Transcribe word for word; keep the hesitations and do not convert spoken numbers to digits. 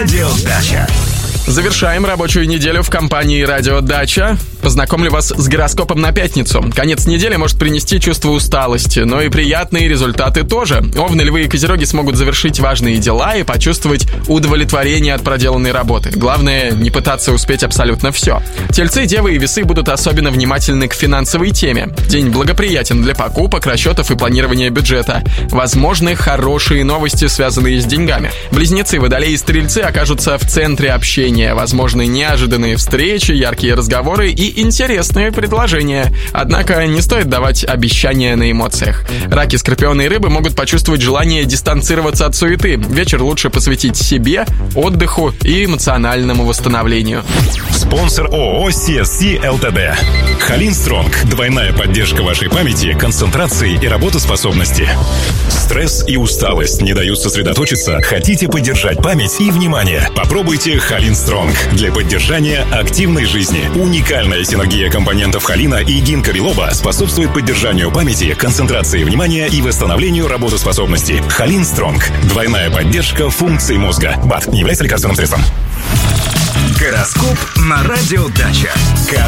Радио Дача. Завершаем рабочую неделю в компании «Радио Дача». Познакомлю вас с гороскопом на пятницу. Конец недели может принести чувство усталости, но и приятные результаты тоже. Овны, львы и козероги смогут завершить важные дела и почувствовать удовлетворение от проделанной работы. Главное, не пытаться успеть абсолютно все. Тельцы, девы и весы будут особенно внимательны к финансовой теме. День благоприятен для покупок, расчетов и планирования бюджета. Возможны хорошие новости, связанные с деньгами. Близнецы, водолеи и стрельцы окажутся в центре общения. Возможны неожиданные встречи, яркие разговоры и интересные предложения. Однако не стоит давать обещания на эмоциях. Раки, скорпионы и рыбы могут почувствовать желание дистанцироваться от суеты. Вечер лучше посвятить себе, отдыху и эмоциональному восстановлению. Спонсор ООО си эс си эл ти ди. Халин Стронг. Двойная поддержка вашей памяти, концентрации и работоспособности. Стресс и усталость не дают сосредоточиться? Хотите поддержать память и внимание? Попробуйте Халин Стронг для поддержания активной жизни. Уникальная синергия компонентов холина и гинка билоба способствует поддержанию памяти, концентрации внимания и восстановлению работоспособности. Халин Стронг. Двойная поддержка функций мозга. БАД не является лекарственным средством. Гороскоп на Радио Дача.